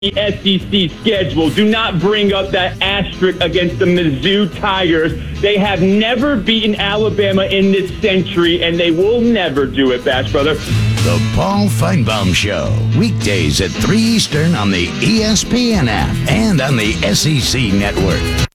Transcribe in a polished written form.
the SEC schedule. Do not bring up that asterisk against the Mizzou Tigers. They have never beaten Alabama in this century, and they will never do it, Bash Brother. The Paul Feinbaum Show, weekdays at 3 Eastern on the ESPN app and on the SEC Network.